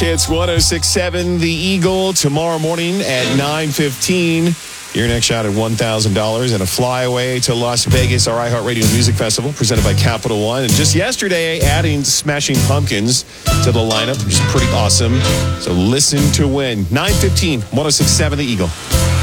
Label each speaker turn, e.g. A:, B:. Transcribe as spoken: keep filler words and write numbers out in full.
A: It's one oh six point seven The Eagle tomorrow morning at nine fifteen. Your next shot at one thousand dollars and a flyaway to Las Vegas, our iHeartRadio Music Festival presented by Capital One. And just yesterday, adding Smashing Pumpkins to the lineup, which is pretty awesome. So listen to win. nine fifteen, one oh six point seven The Eagle.